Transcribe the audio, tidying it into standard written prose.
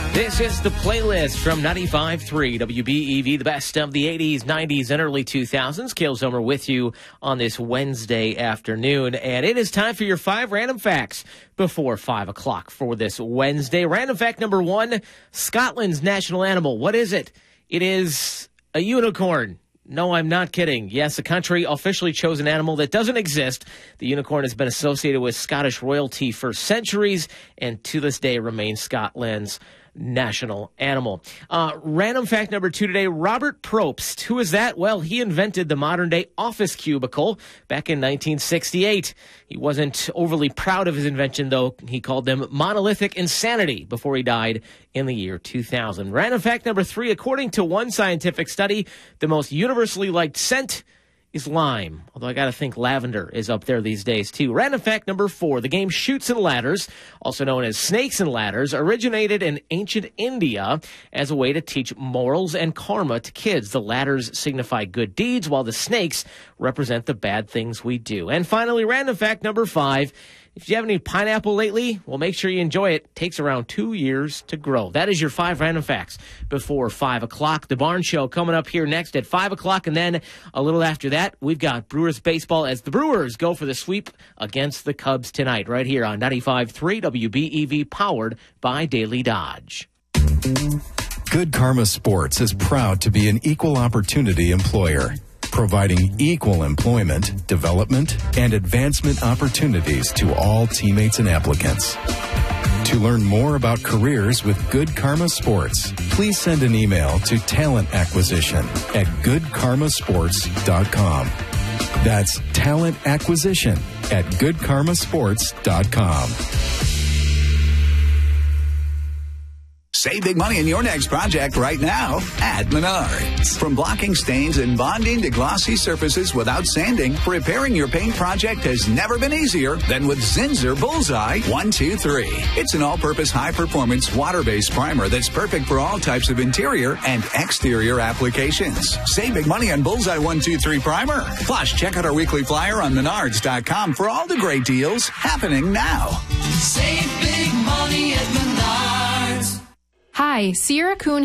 This is the playlist from 95.3 WBEV, the best of the 80s, 90s, and early 2000s. Cale Zomer with you on this Wednesday afternoon. And it is time for your 5 random facts before 5 o'clock for this Wednesday. Random fact number 1, Scotland's national animal. What is it? It is a unicorn. No, I'm not kidding. Yes, the country officially chose an animal that doesn't exist. The unicorn has been associated with Scottish royalty for centuries and to this day remains Scotland's national animal. Random fact number 2 today, Robert Probst. Who is that? Well, he invented the modern-day office cubicle back in 1968. He wasn't overly proud of his invention, though. He called them monolithic insanity before he died in the year 2000. Random fact number 3, according to one scientific study, the most universally liked scent is lime, although I got to think lavender is up there these days, too. Random fact number 4, the game Chutes and Ladders, also known as Snakes and Ladders, originated in ancient India as a way to teach morals and karma to kids. The ladders signify good deeds, while the snakes represent the bad things we do. And finally, random fact number 5, if you have any pineapple lately, well, make sure you enjoy it. It takes around 2 years to grow. That is your 5 random facts before 5 o'clock. The Barn Show coming up here next at 5 o'clock. And then a little after that, we've got Brewers baseball as the Brewers go for the sweep against the Cubs tonight, right here on 95.3 WBEV, powered by Daily Dodge. Good Karma Sports is proud to be an equal opportunity employer, providing equal employment, development, and advancement opportunities to all teammates and applicants. To learn more about careers with Good Karma Sports, please send an email to talentacquisition@goodkarmasports.com. That's talentacquisition@goodkarmasports.com. Save big money in your next project right now at Menards. From blocking stains and bonding to glossy surfaces without sanding, repairing your paint project has never been easier than with Zinsser Bullseye 123. It's an all-purpose high-performance water-based primer that's perfect for all types of interior and exterior applications. Save big money on Bullseye 123 primer. Plus, check out our weekly flyer on Menards.com for all the great deals happening now. Save big money at Menards. Hi, Sierra Kuhn